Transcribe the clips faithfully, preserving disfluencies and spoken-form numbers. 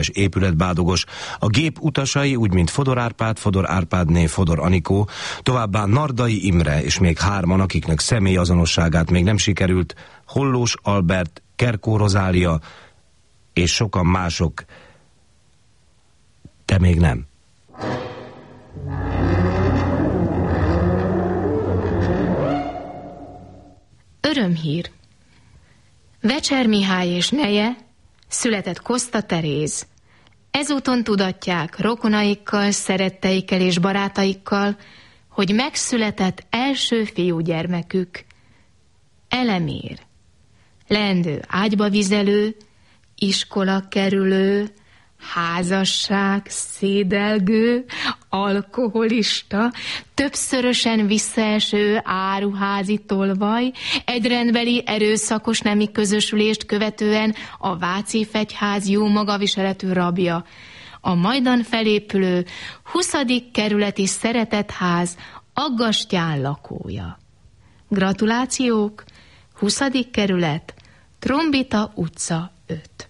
épületbádogos. A gép utasai, úgy mint Fodor Árpád, Fodor Árpádné, Fodor Anikó, továbbá Nardai Imre és még hárman, akiknek személyazonosságát még nem sikerült, Hollós Albert, Kerkó Rozália és sokan mások, de még nem. Örömhír. Vecser Mihály és neje, született Koszta Teréz. Ezúton tudatják rokonaikkal, szeretteikkel és barátaikkal, hogy megszületett első fiúgyermekük. Elemér. Leendő ágyba vizelő, iskola kerülő, házasság, szédelgő, alkoholista, többszörösen visszaeső áruházi tolvaj, egyrendbeli erőszakos nemi közösülést követően a Váci Fegyház jó magaviseletű rabja, a majdan felépülő huszadik kerületi szeretetház Aggastyán lakója. Gratulációk, huszadik kerület, Trombita utca öt.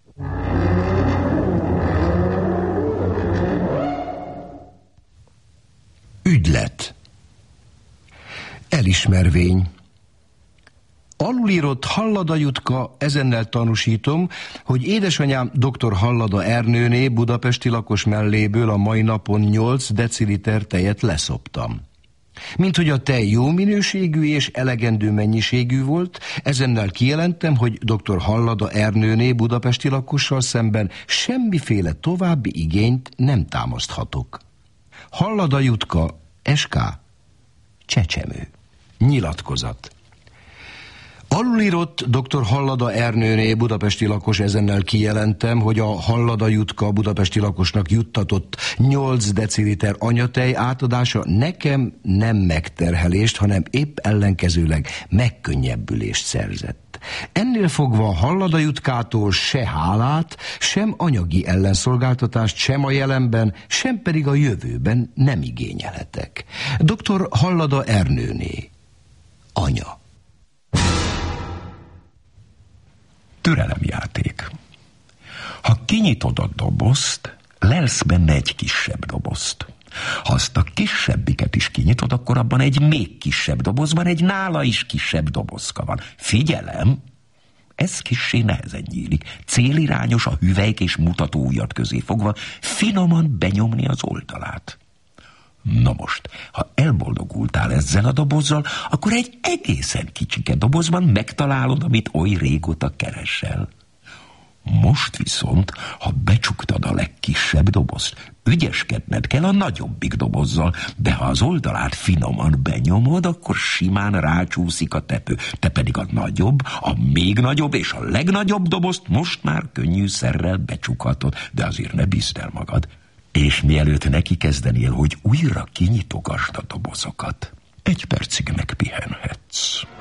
Ügylet. Elismervény. Alulírott Hallada Jutka, ezennel tanúsítom, hogy édesanyám dr. Hallada Ernőné budapesti lakos melléből a mai napon nyolc deciliter tejet leszoptam. Mint hogy a tej jó minőségű és elegendő mennyiségű volt, ezennel kijelentem, hogy dr. Hallada Ernőné budapesti lakossal szemben semmiféle további igényt nem támaszthatok. Hallada Jutka, es ká, Csecsemő. Nyilatkozat. Alulírott dr. Hallada Ernőné budapesti lakos, ezennel kijelentem, hogy a Hallada Jutka budapesti lakosnak juttatott nyolc deciliter anyatej átadása nekem nem megterhelést, hanem épp ellenkezőleg megkönnyebbülést szerzett. Ennél fogva Hallada Jutkától se hálát, sem anyagi ellenszolgáltatást sem a jelenben, sem pedig a jövőben nem igényelhetek. dr. Hallada Ernőné, anya. Türelemjáték. Ha kinyitod a dobozt, lelsz benne egy kisebb dobozt. Ha azt a kisebbiket is kinyitod, akkor abban egy még kisebb dobozban egy nála is kisebb dobozka van. Figyelem! Ez kissé nehezen nyílik. Célirányos a hüvelyk és mutatóujjat közé fogva finoman benyomni az oldalát. Na most, ha elboldogultál ezzel a dobozzal, akkor egy egészen kicsike dobozban megtalálod, amit oly régóta keresel. Most viszont, ha becsuktad a legkisebb dobozt, ügyeskedned kell a nagyobbik dobozzal, de ha az oldalát finoman benyomod, akkor simán rácsúszik a tető. Te pedig a nagyobb, a még nagyobb és a legnagyobb dobozt most már könnyűszerrel becsukhatod, de azért ne bízd el magad. És mielőtt neki kezdenél, hogy újra kinyitogasd a dobozokat, egy percig megpihenhetsz.